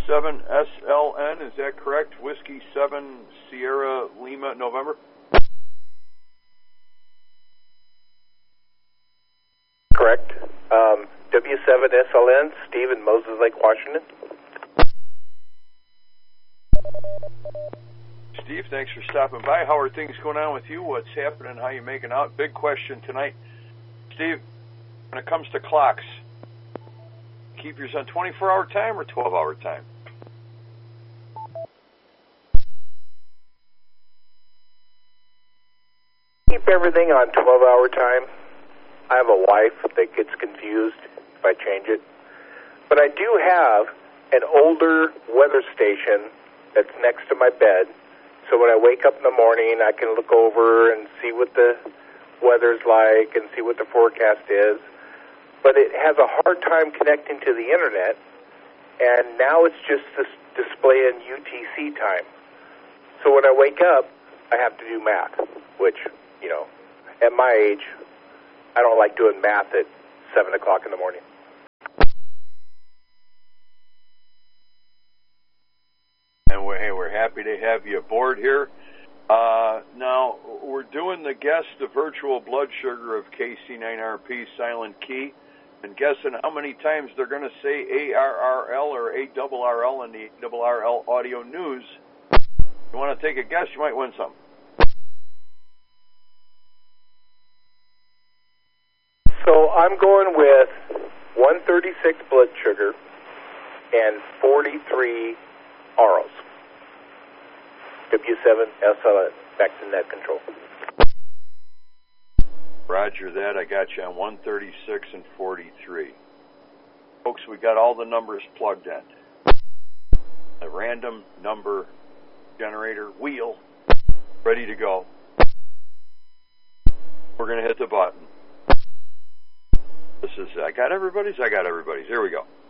W7SLN, is that correct? Whiskey 7 Sierra Lima November? Correct. W7SLN, Steve in Moses Lake, Washington. Steve, thanks for stopping by. How are things going on with you? What's happening? How you making out? Big question tonight. Steve, when it comes to clocks, keep yours on 24-hour time or 12-hour time? Keep everything on 12-hour time. I have a wife that gets confused if I change it. But I do have an older weather station that's next to my bed. So when I wake up in the morning, I can look over and see what the weather's like and see what the forecast is. But it has a hard time connecting to the internet, and now it's just displaying UTC time. So when I wake up, I have to do math, which, you know, at my age, I don't like doing math at 7 o'clock in the morning. And we're happy to have you aboard here. Now, we're doing the guess the virtual blood sugar of KC9RP Silent Key, and guessing how many times they're going to say ARRL or ARRL in the ARRL audio news. If you want to take a guess, you might win something. So I'm going with 136 blood sugar and 43 ROs. W7SL, back to net control. Roger that. I got you on 136 and 43. Folks, we got all the numbers plugged in. A random number generator wheel ready to go. We're going to hit the button. This is I got everybody's. Here we go.